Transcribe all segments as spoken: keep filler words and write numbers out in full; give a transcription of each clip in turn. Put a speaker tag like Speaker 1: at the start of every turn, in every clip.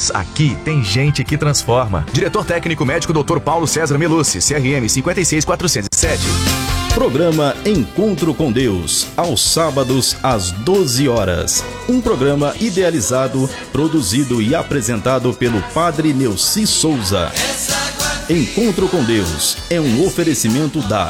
Speaker 1: Unidos. Aqui tem gente que transforma. Diretor técnico médico doutor Paulo César Melucci, C R M cinquenta e seis quatrocentos e sete.
Speaker 2: Programa Encontro com Deus, aos sábados às doze horas. Um programa idealizado, produzido e apresentado pelo Padre Neuci Souza. Encontro com Deus é um oferecimento da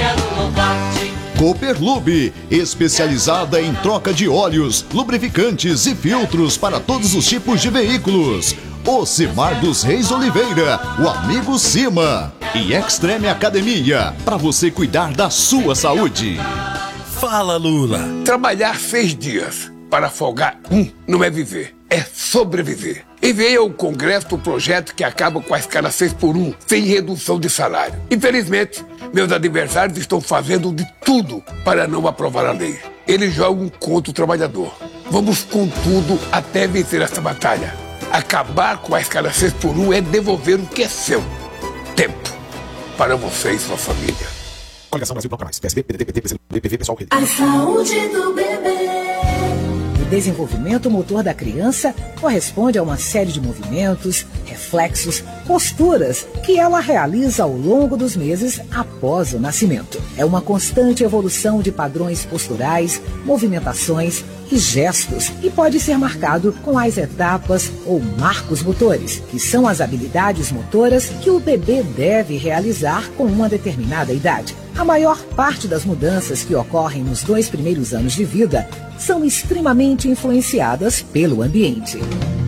Speaker 3: Cooperlube, especializada em troca de óleos, lubrificantes e filtros para todos os tipos de veículos. Ocimar dos Reis Oliveira, o amigo Cima. E Extreme Academia, para você cuidar da sua saúde.
Speaker 4: Fala, Lula.
Speaker 5: Trabalhar seis dias para folgar um não é viver, é sobreviver. Enviei ao Congresso o projeto que acaba com a escala seis por um, sem redução de salário. Infelizmente, meus adversários estão fazendo de tudo para não aprovar a lei. Eles jogam contra o trabalhador. Vamos com tudo até vencer essa batalha. Acabar com a escala seis por um é devolver o que é seu. Tempo. Para você e sua família.
Speaker 6: Coligação Brasil Bloco Mais. P S B, P D T, P T, P C B, P V, Pessoal, Rede.
Speaker 7: A saúde do bebê. O desenvolvimento motor da criança corresponde a uma série de movimentos, reflexos, posturas que ela realiza ao longo dos meses após o nascimento. É uma constante evolução de padrões posturais, movimentações e gestos e pode ser marcado com as etapas ou marcos motores, que são as habilidades motoras que o bebê deve realizar com uma determinada idade. A maior parte das mudanças que ocorrem nos dois primeiros anos de vida são extremamente influenciadas pelo ambiente.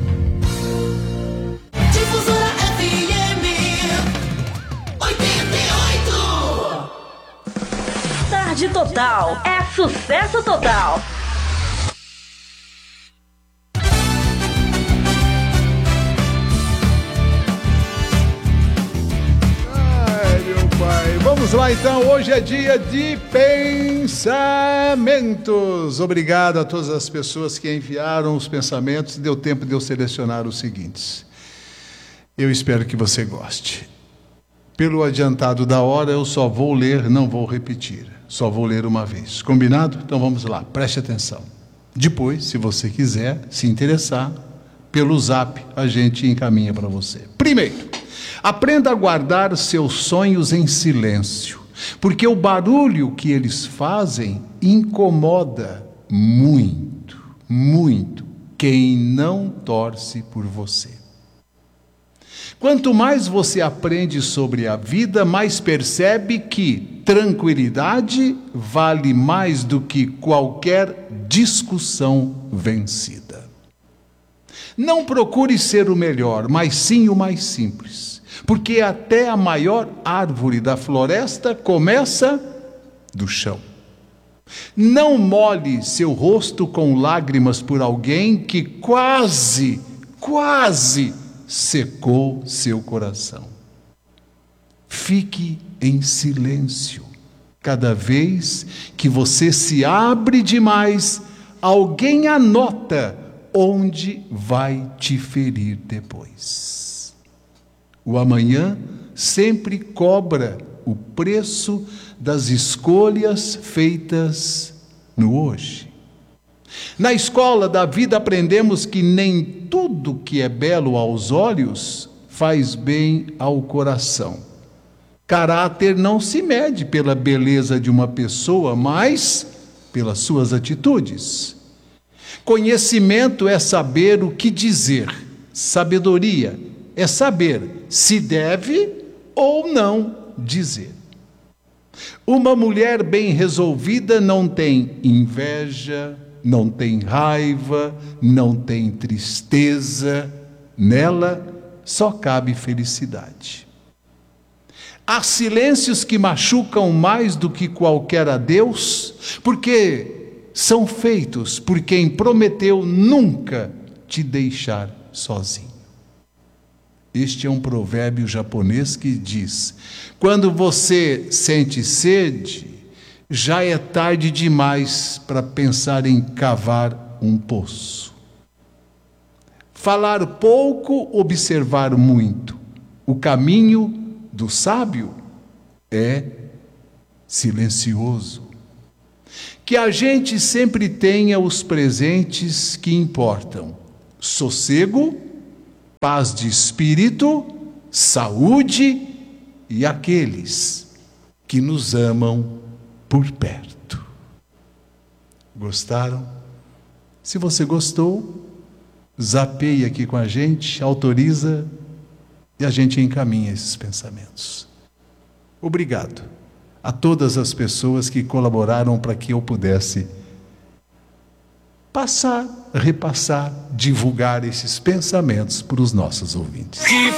Speaker 8: Difusora F M oitenta e oito.
Speaker 9: Tarde Total é sucesso total.
Speaker 10: Vamos lá então, hoje é dia de pensamentos. Obrigado a todas as pessoas que enviaram os pensamentos. Deu tempo de eu selecionar os seguintes. Eu espero que você goste. Pelo adiantado da hora, eu só vou ler, não vou repetir. Só vou ler uma vez. Combinado? Então vamos lá, preste atenção. Depois, se você quiser se interessar, pelo zap a gente encaminha para você. Primeiro, aprenda a guardar seus sonhos em silêncio, porque o barulho que eles fazem incomoda muito, muito quem não torce por você. Quanto mais você aprende sobre a vida, mais percebe que tranquilidade vale mais do que qualquer discussão vencida. Não procure ser o melhor, mas sim o mais simples. Porque até a maior árvore da floresta começa do chão. Não molhe seu rosto com lágrimas por alguém que quase, quase secou seu coração. Fique em silêncio. Cada vez que você se abre demais, alguém anota onde vai te ferir depois. O amanhã sempre cobra o preço das escolhas feitas no hoje. Na escola da vida aprendemos que nem tudo que é belo aos olhos faz bem ao coração. Caráter não se mede pela beleza de uma pessoa, mas pelas suas atitudes. Conhecimento é saber o que dizer. Sabedoria é saber se deve ou não dizer. Uma mulher bem resolvida não tem inveja, não tem raiva, não tem tristeza. Nela só cabe felicidade. Há silêncios que machucam mais do que qualquer adeus, porque são feitos por quem prometeu nunca te deixar sozinho. Este é um provérbio japonês que diz: quando você sente sede, já é tarde demais para pensar em cavar um poço. Falar pouco, observar muito. O caminho do sábio é silencioso. Que a gente sempre tenha os presentes que importam: sossego paz de espírito, saúde e aqueles que nos amam por perto. Gostaram? Se você gostou, zapeie aqui com a gente, autoriza e a gente encaminha esses pensamentos. Obrigado a todas as pessoas que colaboraram para que eu pudesse passar, repassar, divulgar esses pensamentos para os nossos ouvintes.